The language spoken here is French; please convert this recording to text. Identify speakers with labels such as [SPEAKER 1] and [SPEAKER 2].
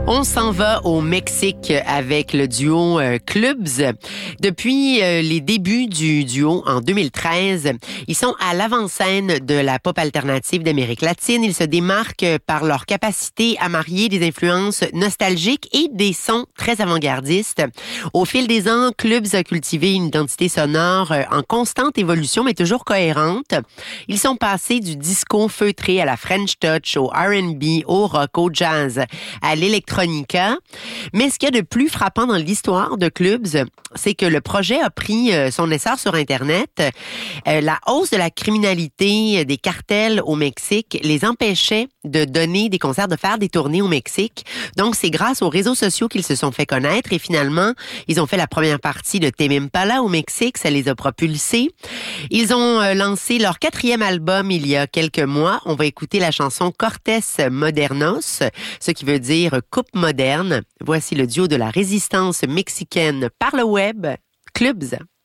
[SPEAKER 1] On s'en va au Mexique avec le duo Clubs. Depuis les débuts du duo en 2013, ils sont à l'avant-scène de la pop alternative d'Amérique latine. Ils se démarquent par leur capacité à marier des influences nostalgiques et des sons très avant-gardistes. Au fil des ans, Clubs a cultivé une identité sonore en constante évolution, mais toujours cohérente. Ils sont passés du disco feutré à la French touch, au R&B, au rock, au jazz, à l'électronica. Mais ce qu'il y a de plus frappant dans l'histoire de Clubs, c'est que le projet a pris son essor sur Internet. La hausse de la criminalité des cartels au Mexique les empêchait de donner des concerts, de faire des tournées au Mexique. Donc, c'est grâce aux réseaux sociaux qu'ils se sont fait connaître et finalement, ils ont fait la première partie de Tame Impala au Mexique. Ça les a propulsés. Ils ont lancé leur 4e album il y a quelques mois. On va écouter la chanson Cortés Modernos, ce qui veut dire coupe moderne. Voici le duo de la résistance mexicaine par le web, Clubs.